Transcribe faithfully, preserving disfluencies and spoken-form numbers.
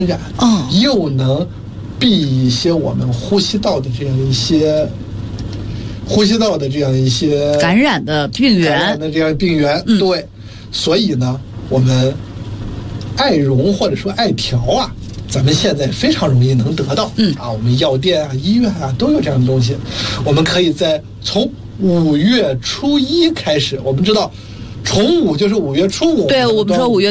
染， 哦， 又能避一些我们呼吸道的这样一些呼吸道的这样一些感染的病源， 感染的这样病源， 嗯、 对，所以呢，我们艾绒或者说艾条啊，咱们现在非常容易能得到， 嗯啊，我们药店啊、医院啊都有这样的东西，我们可以在从五月初一开始，我们知道重五就是五月初五， 对，我们说五月。